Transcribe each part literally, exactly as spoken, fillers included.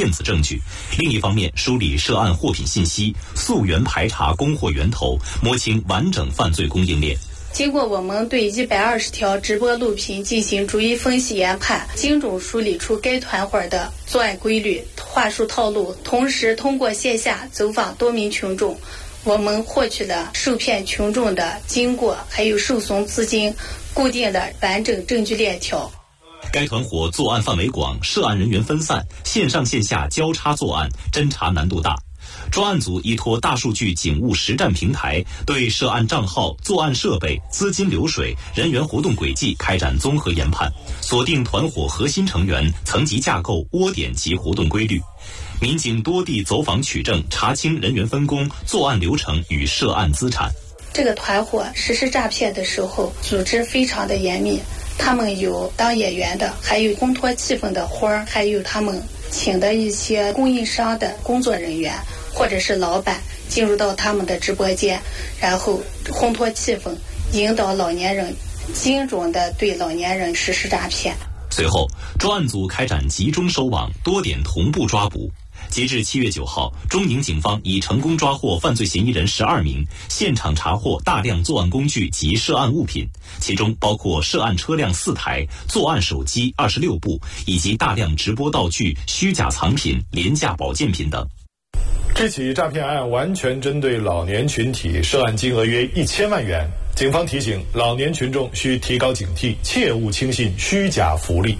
电子证据；另一方面，梳理涉案货品信息，溯源排查供货源头，摸清完整犯罪供应链。 经过我们对一百二十条直播录屏进行逐一分析研判，精准梳理出该团伙的作案规律、话术套路，同时通过线下走访多名群众，我们获取了受骗群众的经过，还有受损资金，固定了完整证据链条。 该团伙作案范围广，涉案人员分散，线上线下交叉作案，侦查难度大。专案组依托大数据警务实战平台，对涉案账号、作案设备、资金流水、人员活动轨迹开展综合研判，锁定团伙核心成员、层级架构、窝点及活动规律。民警多地走访取证，查清人员分工、作案流程与涉案资产。 这个团伙实施诈骗的时候，组织非常的严密，他们有当演员的，还有烘托气氛的花儿，还有他们请的一些供应商的工作人员或者是老板进入到他们的直播间，然后烘托气氛，引导老年人精准的对老年人实施诈骗。 随后，专案组开展集中收网，多点同步抓捕。截至七月九号，中宁警方已成功抓获犯罪嫌疑人十二名，现场查获大量作案工具及涉案物品，其中包括涉案车辆四台、作案手机二十六部，以及大量直播道具、虚假藏品、廉价保健品等。 这起诈骗案完全针对老年群体，涉案金额约一千万元。警方提醒老年群众需提高警惕，切勿轻信虚假福利。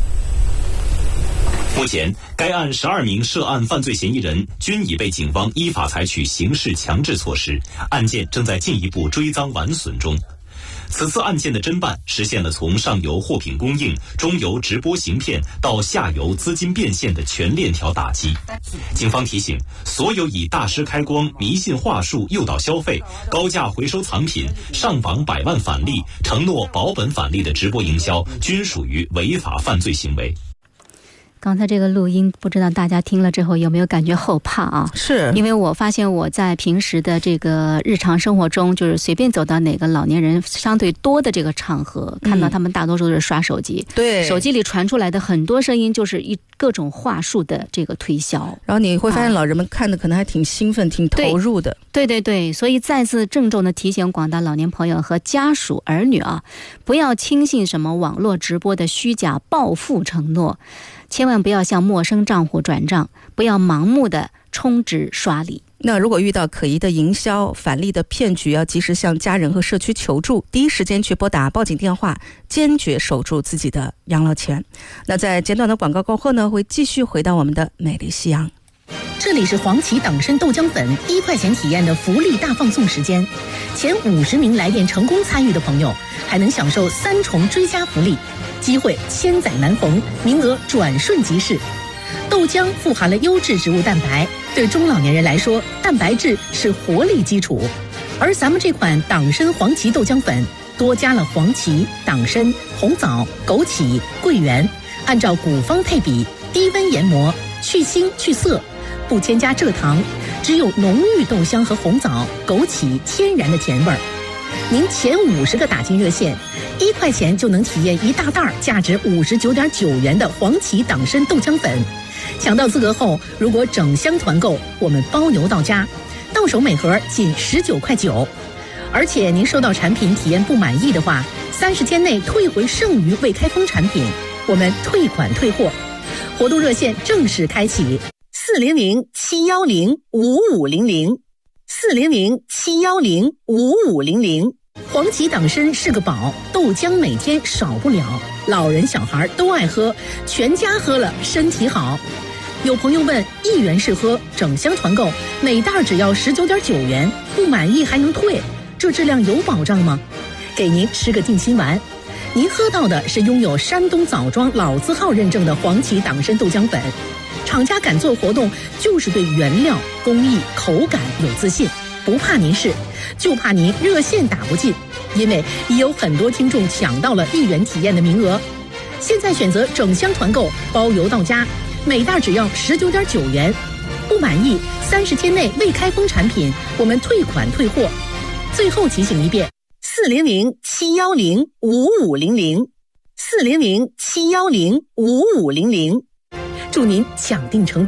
目前，该案十二名涉案犯罪嫌疑人均已被警方依法采取刑事强制措施，案件正在进一步追赃完损中。此次案件的侦办实现了从上游货品供应、中游直播行骗到下游资金变现的全链条打击。警方提醒，所有以大师开光、迷信话术诱导消费、高价回收藏品、上榜百万返利、承诺保本返利的直播营销，均属于违法犯罪行为。 刚才这个录音，不知道大家听了之后有没有感觉后怕啊？ 是， 因为我发现我在平时的这个日常生活中，就是随便走到哪个老年人相对多的这个场合，看到他们大多数都是刷手机， 对， 手机里传出来的很多声音就是一各种话术的这个推销， 然后你会发现老人们看的可能还挺兴奋、啊、挺投入的。 对对对，所以再次郑重的提醒广大老年朋友和家属儿女啊，不要轻信什么网络直播的虚假暴富承诺。千万不要向陌生账户转账，不要盲目的充值刷礼。 那如果遇到可疑的营销、返利的骗局，要及时向家人和社区求助，第一时间去拨打报警电话，坚决守住自己的养老钱。那在简短的广告过后呢，会继续回到我们的美丽夕阳。 这里是黄芪党参豆浆粉一块钱体验的福利大放送时间，前五十名来电成功参与的朋友，还能享受三重追加福利，机会千载难逢，名额转瞬即逝。豆浆富含了优质植物蛋白，对中老年人来说，蛋白质是活力基础。而咱们这款党参黄芪豆浆粉，多加了黄芪、党参、红枣、枸杞、桂圆，按照古方配比，低温研磨，去腥去涩，不添加蔗糖，只有浓郁豆香和红枣、枸杞天然的甜味儿。您前五十个打进热线，一块钱就能体验一大袋价值五十九点九元的黄芪党参豆浆粉。抢到资格后，如果整箱团购，我们包邮到家，到手每盒仅十九块九。而且您收到产品体验不满意的话，三十天内退回剩余未开封产品，我们退款退货。活动热线正式开启，四零零七幺零五五零零，四零零七幺零五五零零。黄芪党参是个宝，豆浆每天少不了，老人小孩都爱喝，全家喝了身体好。有朋友问，一元试喝整箱团购，每袋只要十九点九元，不满意还能退，这质量有保障吗？给您吃个定心丸，您喝到的是拥有山东枣庄老字号认证的黄芪党参豆浆粉。厂家敢做活动，就是对原料、工艺、口感有自信，不怕您试，就怕您热线打不进，因为已有很多听众抢到了一元体验的名额。现在选择整箱团购，包邮到家，每袋只要十九点九元，不满意三十天内未开封产品，我们退款退货。最后提醒一遍，四零零七幺零五五零零，四零零七幺零五五零零，祝您抢订成功。